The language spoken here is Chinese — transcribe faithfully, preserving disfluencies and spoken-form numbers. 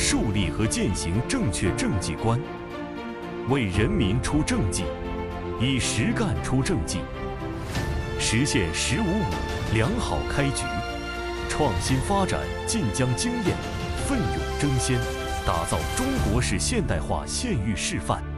树立和践行正确政绩观，为人民出政绩，以实干出政绩，实现“十五五”良好开局，创新发展晋江经验，奋勇争先，打造中国式现代化县域示范。